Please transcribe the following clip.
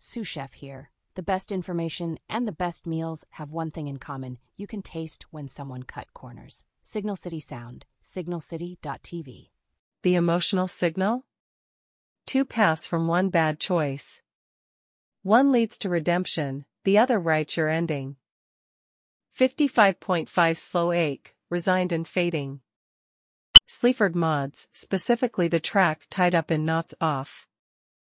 Sous Chef here. The best information and the best meals have one thing in common. You can taste when someone cut corners. Signal City Sound, signalcity.tv. The emotional signal? Two paths from one bad choice. One leads to redemption, the other writes your ending. 55.5 Slow Ache, Resigned and Fading. Sleaford Mods, specifically the track Tied Up in Knots off